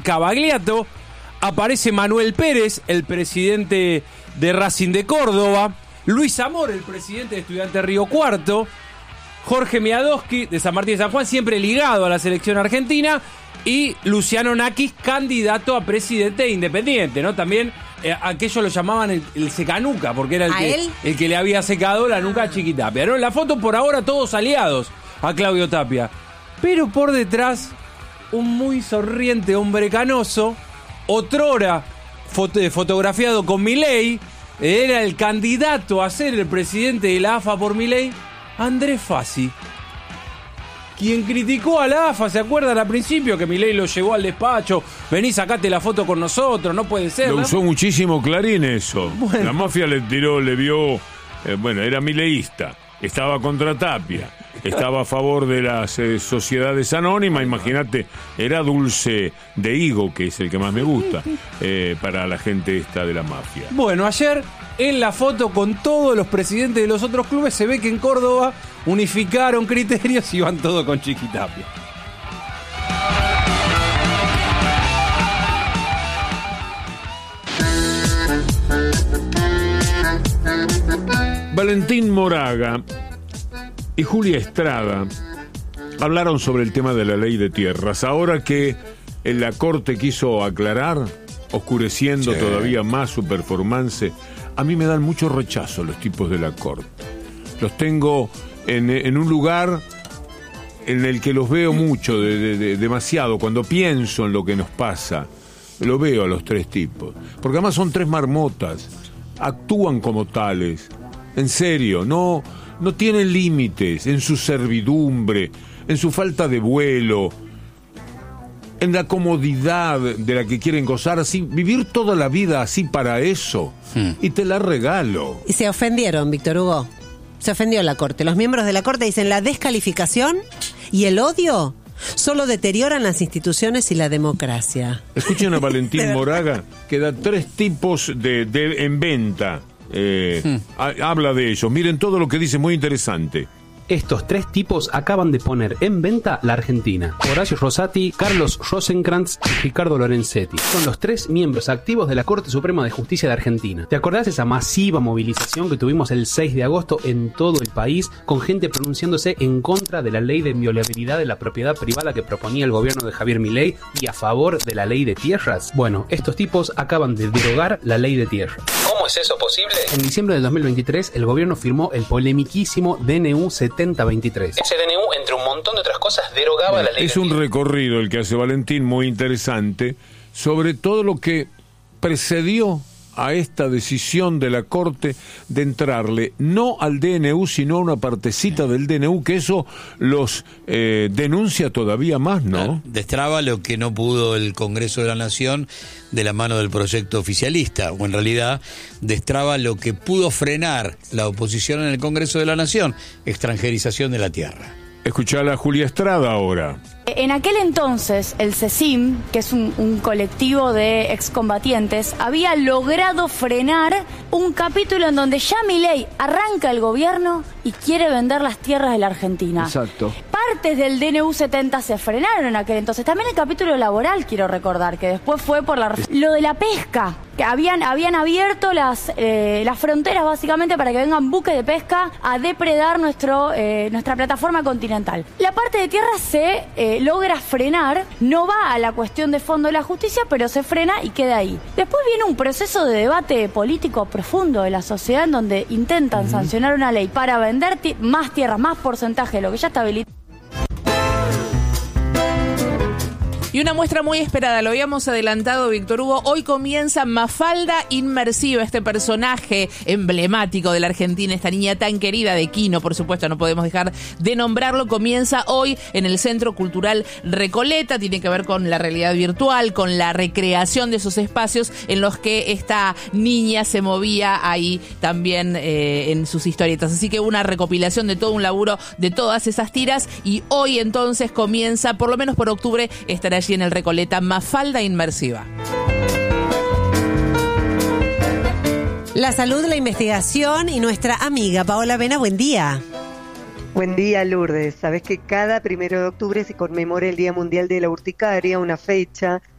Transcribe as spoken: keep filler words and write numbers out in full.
Cavagliato. Aparece Manuel Pérez, el presidente de Racing de Córdoba. Luis Amor, el presidente de Estudiantes Río Cuarto. Jorge Miadowski, de San Martín de San Juan, siempre ligado a la selección argentina. Y Luciano Nakis, candidato a presidente de Independiente, ¿no? También eh, aquellos lo llamaban el, el secanuca, porque era el que, el que le había secado la nuca a Chiquitapia, ¿no? En la foto por ahora todos aliados a Claudio Tapia. Pero por detrás, un muy sonriente hombre canoso, otrora foto, fotografiado con Milei, era el candidato a ser el presidente de la A F A por Milei, Andrés Fassi. Quien criticó a la A F A, ¿se acuerdan al principio? Que Milei lo llevó al despacho, vení, sacate la foto con nosotros, no puede ser. Lo ¿no? usó muchísimo Clarín eso. Bueno. La mafia le tiró, le vio, eh, bueno, era mileísta, estaba contra Tapia, estaba a favor de las eh, sociedades anónimas, imagínate, era dulce de higo, que es el que más me gusta, eh, para la gente esta de la mafia. Bueno, ayer en la foto con todos los presidentes de los otros clubes se ve que en Córdoba unificaron criterios y van todos con Chiquitapia. Valentín Moraga y Julia Estrada hablaron sobre el tema de la ley de tierras. Ahora que en la Corte quiso aclarar, oscureciendo sí. todavía más su performance, a mí me dan mucho rechazo los tipos de la Corte. Los tengo en, en un lugar en el que los veo mucho, de, de, de, demasiado. Cuando pienso en lo que nos pasa, lo veo a los tres tipos. Porque además son tres marmotas, actúan como tales. En serio, no, no tienen límites en su servidumbre, en su falta de vuelo, en la comodidad de la que quieren gozar, así, vivir toda la vida así para eso, hmm. y te la regalo. Y se ofendieron, Víctor Hugo. Se ofendió la Corte. Los miembros de la Corte dicen la descalificación y el odio solo deterioran las instituciones y la democracia. Escuchen a Valentín Moraga, que da tres tipos de, de en venta. Eh, hmm. ha, habla de ellos. Miren todo lo que dice, muy interesante. Estos tres tipos acaban de poner en venta la Argentina. Horacio Rosati, Carlos Rosenkrantz y Ricardo Lorenzetti. Son los tres miembros activos de la Corte Suprema de Justicia de Argentina. ¿Te acordás de esa masiva movilización que tuvimos el seis de agosto en todo el país, con gente pronunciándose en contra de la ley de inviolabilidad de la propiedad privada que proponía el gobierno de Javier Milei y a favor de la ley de tierras? Bueno, estos tipos acaban de derogar la ley de tierras. ¿Cómo es eso posible? En diciembre del dos mil veintitrés, el gobierno firmó el polemiquísimo D N U setenta veintitrés. Ese D N U, entre un montón de otras cosas, derogaba la ley. Es un recorrido el que hace Valentín muy interesante sobre todo lo que precedió a esta decisión de la Corte de entrarle no al D N U, sino a una partecita del D N U, que eso los eh, denuncia todavía más, ¿no? Claro, destraba lo que no pudo el Congreso de la Nación de la mano del proyecto oficialista, o en realidad destraba lo que pudo frenar la oposición en el Congreso de la Nación, extranjerización de la tierra. Escuchala a Julia Estrada ahora. En aquel entonces, el CECIM, que es un, un colectivo de excombatientes, había logrado frenar un capítulo en donde ya Milei arranca el gobierno y quiere vender las tierras de la Argentina. Exacto. Partes del D N U setenta se frenaron en aquel entonces. También el capítulo laboral, quiero recordar, que después fue por la... Lo de la pesca, que habían, habían abierto las, eh, las fronteras básicamente para que vengan buques de pesca a depredar nuestro, eh, nuestra plataforma continental. La parte de tierra se... Eh, logra frenar, no va a la cuestión de fondo de la justicia, pero se frena y queda ahí. Después viene un proceso de debate político profundo de la sociedad en donde intentan uh-huh. sancionar una ley para vender t- más tierras, más porcentaje de lo que ya está habilitado. Y una muestra muy esperada, lo habíamos adelantado, Víctor Hugo, hoy comienza Mafalda Inmersiva, este personaje emblemático de la Argentina, esta niña tan querida de Quino, por supuesto, no podemos dejar de nombrarlo, comienza hoy en el Centro Cultural Recoleta, tiene que ver con la realidad virtual, con la recreación de esos espacios en los que esta niña se movía ahí también eh, en sus historietas, así que una recopilación de todo un laburo de todas esas tiras, y hoy entonces comienza, por lo menos por octubre, estará allí en el Recoleta, Mafalda Inmersiva. La salud, la investigación y nuestra amiga Paola Vena, buen día. Buen día, Lourdes. Sabés que cada primero de octubre se conmemora el Día Mundial de la Urticaria, una fecha